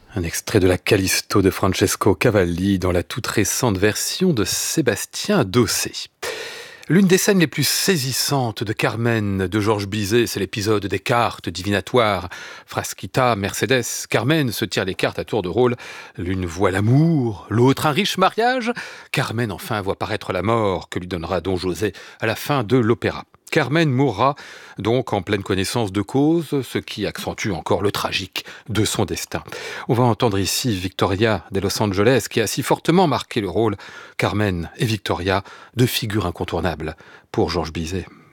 Un extrait de la Callisto de Francesco Cavalli dans la toute récente version de Sébastien Dossé. L'une des scènes les plus saisissantes de Carmen de Georges Bizet, c'est l'épisode des cartes divinatoires. Frasquita, Mercedes, Carmen se tire les cartes à tour de rôle. L'une voit l'amour, l'autre un riche mariage. Carmen enfin voit paraître la mort que lui donnera Don José à la fin de l'opéra. Carmen mourra donc en pleine connaissance de cause, ce qui accentue encore le tragique de son destin. On va entendre ici Victoria de Los Angeles qui a si fortement marqué le rôle, Carmen et Victoria, deux figures incontournables pour Georges Bizet.